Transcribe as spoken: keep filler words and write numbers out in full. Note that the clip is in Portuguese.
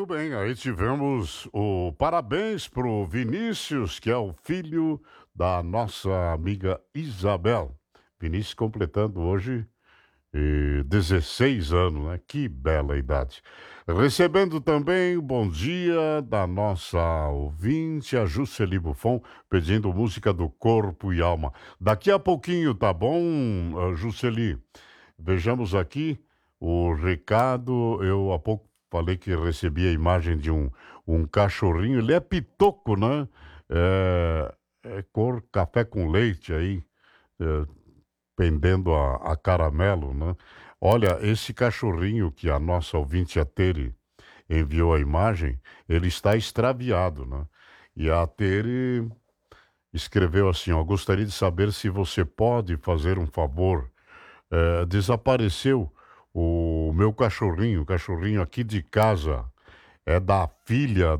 bem, aí tivemos o parabéns pro Vinícius, que é o filho da nossa amiga Isabel. Vinícius completando hoje eh, dezesseis anos, né? Que bela idade. Recebendo também o bom dia da nossa ouvinte, a Jusceli Buffon, pedindo música do Corpo e Alma. Daqui a pouquinho, tá bom, ah, Jusceli? Vejamos aqui o recado. Eu há pouco falei que recebi a imagem de um, um cachorrinho. Ele é pitoco, né? É, é cor café com leite aí, é, pendendo a, a caramelo, né? Olha, esse cachorrinho que a nossa ouvinte, a Tere, enviou a imagem, ele está extraviado, né? E a Tere escreveu assim, ó, gostaria de saber se você pode fazer um favor. É, desapareceu o meu cachorrinho, o cachorrinho aqui de casa, é da filha